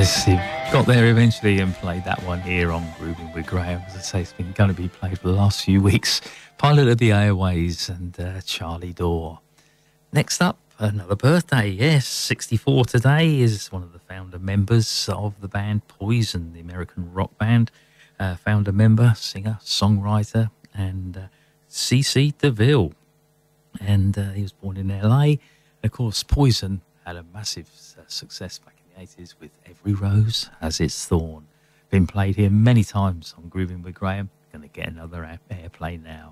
Yes, he got there eventually and played that one here on Grooving with Graham. As I say, it's been going to be played for the last few weeks. Pilot of the Airways and Charlie Dore. Next up, another birthday. Yes, 64 today, is one of the founder members of the band Poison, the American rock band. Founder member, singer, songwriter, and CC DeVille. And he was born in LA. And of course, Poison had a massive success back in the 80s with Every Rose Has Its Thorn. Been played here many times on Grooving with Graham. Going to get another airplay now.